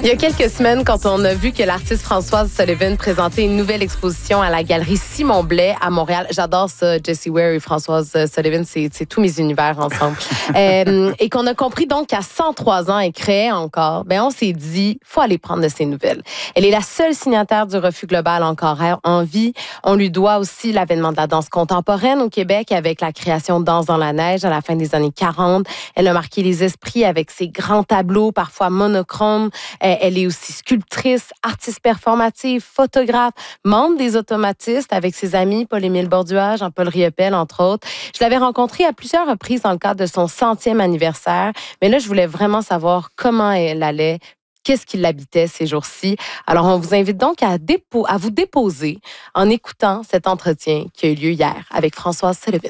Il y a quelques semaines, quand on a vu que l'artiste Françoise Sullivan présentait une nouvelle exposition à la galerie Simon Blais à Montréal. J'adore ça, Jessie Ware et Françoise Sullivan, c'est tous mes univers ensemble. Et qu'on a compris donc qu'à 103 ans, elle créait encore, on s'est dit, faut aller prendre de ses nouvelles. Elle est la seule signataire du Refus global encore en vie. On lui doit aussi l'avènement de la danse contemporaine au Québec avec la création de Danse dans la neige à la fin des années 40. Elle a marqué les esprits avec ses grands tableaux, parfois monochromes. Elle est aussi sculptrice, artiste performative, photographe, membre des Automatistes avec ses amis Paul-Émile Bordua, Jean-Paul Riopel, entre autres. Je l'avais rencontrée à plusieurs reprises dans le cadre de son 100e anniversaire. Mais là, je voulais vraiment savoir comment elle allait, qu'est-ce qui l'habitait ces jours-ci. Alors, on vous invite donc à vous déposer en écoutant cet entretien qui a eu lieu hier avec Françoise Sullivan.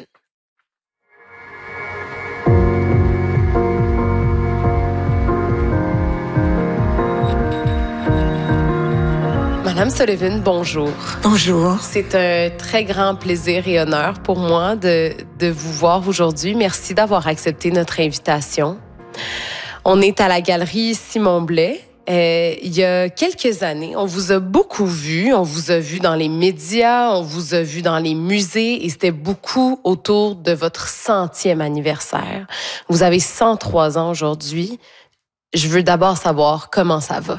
Madame Sullivan, bonjour. Bonjour. C'est un très grand plaisir et honneur pour moi de vous voir aujourd'hui. Merci d'avoir accepté notre invitation. On est à la galerie Simon Blais. Il y a quelques années, on vous a beaucoup vu. On vous a vu dans les médias, on vous a vu dans les musées et c'était beaucoup autour de votre 100e anniversaire. Vous avez 103 ans aujourd'hui. Je veux d'abord savoir comment ça va.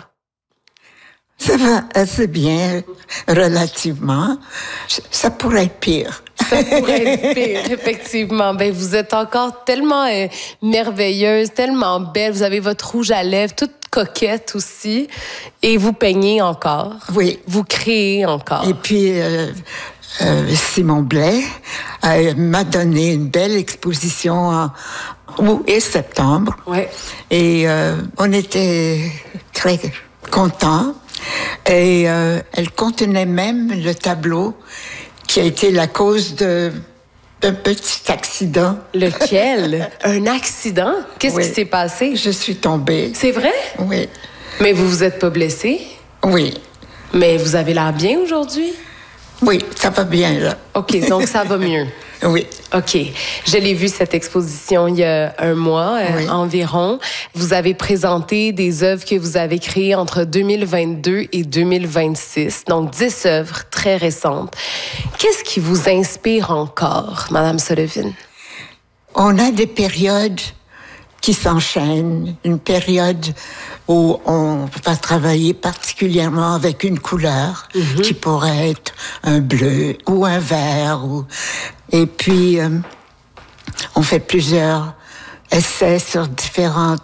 Ça va assez bien, relativement. Ça pourrait être pire. Ça pourrait être pire, effectivement. Vous êtes encore tellement merveilleuse, tellement belle. Vous avez votre rouge à lèvres, toute coquette aussi. Et vous peignez encore. Oui. Vous créez encore. Et puis, Simon Blais m'a donné une belle exposition en août et septembre. Ouais. Et on était très contents. Et elle contenait même le tableau qui a été la cause d'un petit accident. Lequel? Un accident? Qu'est-ce qui s'est passé? Je suis tombée. C'est vrai? Oui. Mais vous vous êtes pas blessée? Oui. Mais vous avez l'air bien aujourd'hui? Oui, ça va bien, là. OK, donc ça va mieux. Oui. OK. Je l'ai vu, cette exposition, il y a un mois environ. Vous avez présenté des œuvres que vous avez créées entre 2022 et 2026, donc 10 œuvres très récentes. Qu'est-ce qui vous inspire encore, Madame Sullivan? On a des périodes qui s'enchaînent. Une période où on va travailler particulièrement avec une couleur qui pourrait être un bleu ou un vert. Et puis, on fait plusieurs essais sur différentes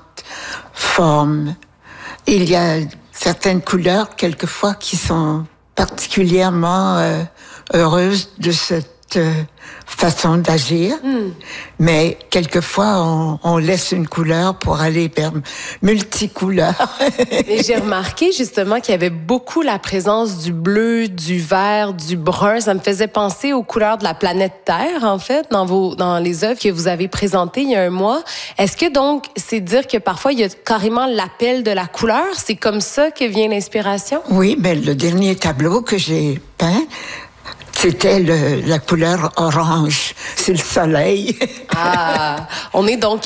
formes. Il y a certaines couleurs, quelquefois, qui sont particulièrement heureuses de cette façon d'agir, mais quelquefois on laisse une couleur pour aller vers multicouleurs. Et j'ai remarqué justement qu'il y avait beaucoup la présence du bleu, du vert, du brun. Ça me faisait penser aux couleurs de la planète Terre, en fait, dans les œuvres que vous avez présentées il y a un mois. Est-ce que donc, c'est dire que parfois il y a carrément l'appel de la couleur? C'est comme ça que vient l'inspiration? Oui, mais le dernier tableau que j'ai peint, c'était la couleur orange. C'est le soleil. Ah, on est donc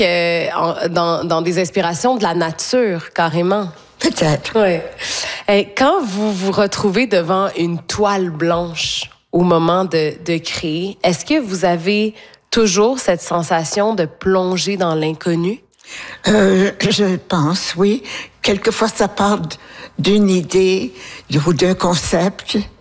dans des inspirations de la nature, carrément. Peut-être. Oui. Quand vous vous retrouvez devant une toile blanche au moment de créer, est-ce que vous avez toujours cette sensation de plonger dans l'inconnu? Je pense, oui. Quelquefois, ça part d'une idée ou d'un concept.